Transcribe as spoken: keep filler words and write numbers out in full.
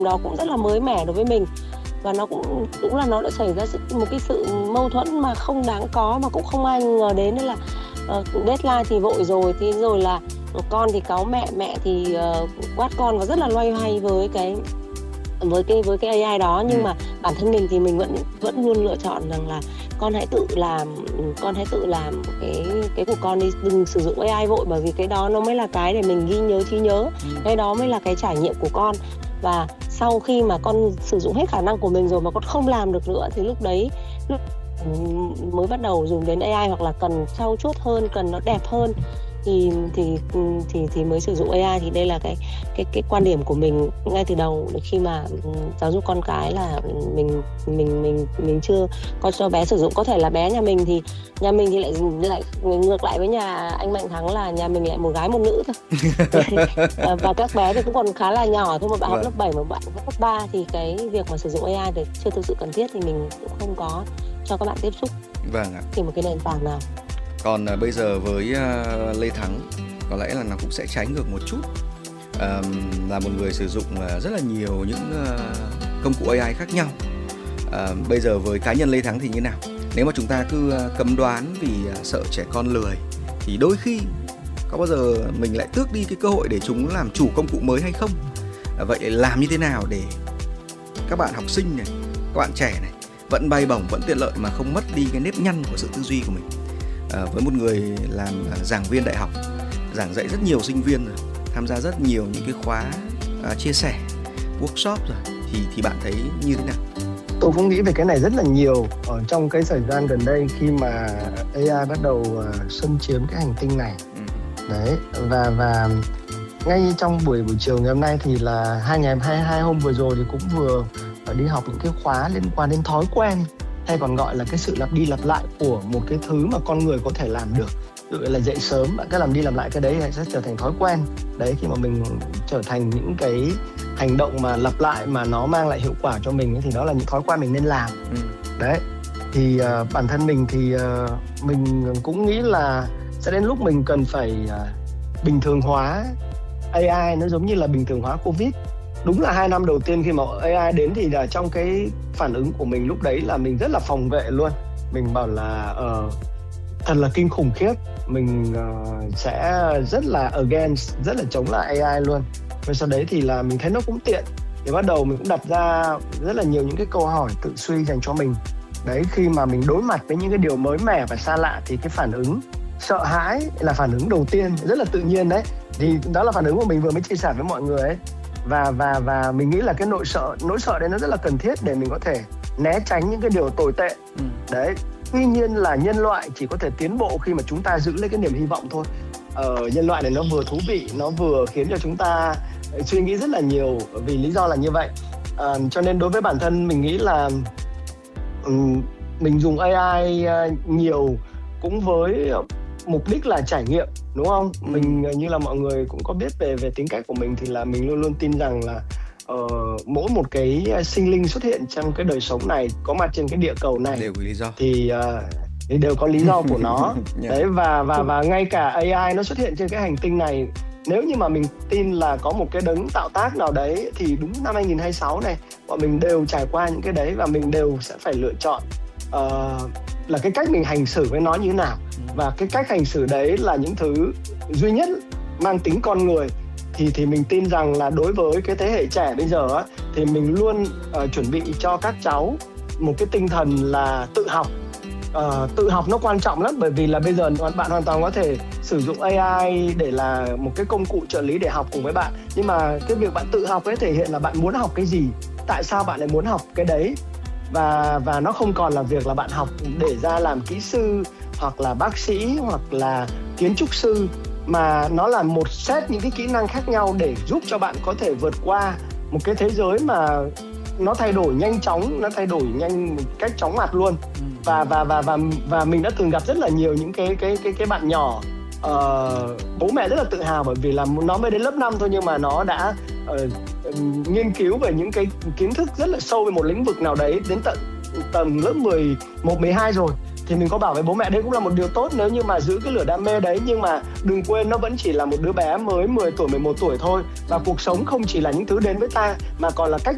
nó cũng rất là mới mẻ đối với mình. Và nó cũng cũng là nó đã xảy ra một cái sự mâu thuẫn mà không đáng có, mà cũng không ai ngờ đến, nên là uh, deadline thì vội rồi, thì rồi là con thì cáu mẹ, mẹ thì uh, quát con, và rất là loay hoay với cái với cái với cái a i đó. Nhưng ừ. mà bản thân mình thì mình vẫn vẫn luôn lựa chọn rằng là con hãy tự làm con hãy tự làm cái cái của con đi, đừng sử dụng a i vội, bởi vì cái đó nó mới là cái để mình ghi nhớ trí nhớ, ừ. cái đó mới là cái trải nghiệm của con. Và sau khi mà con sử dụng hết khả năng của mình rồi mà con không làm được nữa, thì lúc đấy lúc mới bắt đầu dùng đến a i, hoặc là cần trau chuốt hơn, cần nó đẹp hơn, thì thì thì thì mới sử dụng a i. Thì đây là cái cái cái quan điểm của mình ngay từ đầu khi mà giáo dục con cái, là mình mình mình mình chưa có cho bé sử dụng. Có thể là bé nhà mình thì nhà mình thì lại lại ngược lại với nhà anh Mạnh Thắng, là nhà mình lại một gái một nữ thôi. Và các bé thì cũng còn khá là nhỏ thôi, một bạn học lớp bảy, một bạn học lớp ba, thì cái việc mà sử dụng a i thì chưa thực sự cần thiết, thì mình cũng không có cho các bạn tiếp xúc vâng ạ. thì một cái nền tảng nào. Còn uh, bây giờ với uh, Lê Thắng, có lẽ là nó cũng sẽ trái ngược một chút. uh, Là một người sử dụng uh, rất là nhiều những uh, công cụ a i khác nhau. uh, Bây giờ với cá nhân Lê Thắng thì như nào? Nếu mà chúng ta cứ uh, cấm đoán vì uh, sợ trẻ con lười, thì đôi khi có bao giờ mình lại tước đi cái cơ hội để chúng làm chủ công cụ mới hay không? uh, Vậy làm như thế nào để các bạn học sinh này, các bạn trẻ này vẫn bay bổng, vẫn tiện lợi mà không mất đi cái nếp nhăn của sự tư duy của mình? À, với một người làm giảng viên đại học, giảng dạy rất nhiều sinh viên rồi, tham gia rất nhiều những cái khóa à, chia sẻ, workshop rồi, thì thì bạn thấy như thế nào? Tôi cũng nghĩ về cái này rất là nhiều ở trong cái thời gian gần đây, khi mà a i bắt đầu uh, xâm chiếm cái hành tinh này. Ừ. Đấy, và và ngay trong buổi buổi chiều ngày hôm nay thì là hai ngày hai hai hôm vừa rồi thì cũng vừa đi học những cái khóa liên quan đến thói quen, hay còn gọi là cái sự lặp đi lặp lại của một cái thứ mà con người có thể làm được. Ví dụ là dậy sớm, bạn cứ làm đi làm lại cái đấy sẽ trở thành thói quen. Đấy, khi mà mình trở thành những cái hành động mà lặp lại mà nó mang lại hiệu quả cho mình ấy, thì đó là những thói quen mình nên làm. Ừ. Đấy, thì uh, bản thân mình thì uh, mình cũng nghĩ là sẽ đến lúc mình cần phải uh, bình thường hóa a i. Nó giống như là bình thường hóa Covid. Đúng là hai năm đầu tiên khi mà a i đến thì là trong cái phản ứng của mình lúc đấy là mình rất là phòng vệ luôn. Mình bảo là uh, thật là kinh khủng khiếp. Mình uh, sẽ rất là against, rất là chống lại a i luôn. Và sau đấy thì là mình thấy nó cũng tiện. Thì bắt đầu mình cũng đặt ra rất là nhiều những cái câu hỏi tự suy dành cho mình. Đấy, khi mà mình đối mặt với những cái điều mới mẻ và xa lạ thì cái phản ứng sợ hãi là phản ứng đầu tiên, rất là tự nhiên đấy. Thì đó là phản ứng của mình vừa mới chia sẻ với mọi người ấy. Và và và mình nghĩ là cái nỗi sợ nỗi sợ đấy nó rất là cần thiết để mình có thể né tránh những cái điều tồi tệ. Ừ. Đấy, tuy nhiên là nhân loại chỉ có thể tiến bộ khi mà chúng ta giữ lấy cái niềm hy vọng thôi. Ờ, nhân loại này nó vừa thú vị, nó vừa khiến cho chúng ta suy nghĩ rất là nhiều, vì lý do là như vậy. À, cho nên đối với bản thân mình nghĩ là um, mình dùng a i nhiều cũng với mục đích là trải nghiệm, đúng không? Ừ. Mình như là mọi người cũng có biết về về tính cách của mình, thì là mình luôn luôn tin rằng là uh, mỗi một cái sinh linh xuất hiện trong cái đời sống này, có mặt trên cái địa cầu này đều có lý do, thì uh, thì đều có lý do của nó. Yeah. Đấy, và và và ngay cả a i nó xuất hiện trên cái hành tinh này, nếu như mà mình tin là có một cái đấng tạo tác nào đấy, thì đúng năm hai không hai sáu này bọn mình đều trải qua những cái đấy, và mình đều sẽ phải lựa chọn uh, là cái cách mình hành xử với nó như thế nào. Và cái cách hành xử đấy là những thứ duy nhất mang tính con người. Thì thì mình tin rằng là đối với cái thế hệ trẻ bây giờ á, thì mình luôn uh, chuẩn bị cho các cháu một cái tinh thần là tự học. Uh, tự học nó quan trọng lắm, bởi vì là bây giờ bạn hoàn toàn có thể sử dụng a i để là một cái công cụ trợ lý để học cùng với bạn. Nhưng mà cái việc bạn tự học ấy thể hiện là bạn muốn học cái gì, tại sao bạn lại muốn học cái đấy. Và, và nó không còn là việc là bạn học để ra làm kỹ sư, hoặc là bác sĩ, hoặc là kiến trúc sư, mà nó là một set những cái kỹ năng khác nhau để giúp cho bạn có thể vượt qua một cái thế giới mà nó thay đổi nhanh chóng, nó thay đổi nhanh một cách chóng mặt luôn. Và và và và và mình đã từng gặp rất là nhiều những cái cái cái cái bạn nhỏ, uh, bố mẹ rất là tự hào bởi vì là nó mới đến lớp năm thôi, nhưng mà nó đã uh, nghiên cứu về những cái kiến thức rất là sâu về một lĩnh vực nào đấy đến tận tầm lớp mười một, mười hai rồi. Thì mình có bảo với bố mẹ đấy cũng là một điều tốt nếu như mà giữ cái lửa đam mê đấy, nhưng mà đừng quên nó vẫn chỉ là một đứa bé mới mười tuổi, mười một tuổi thôi. Và cuộc sống không chỉ là những thứ đến với ta, mà còn là cách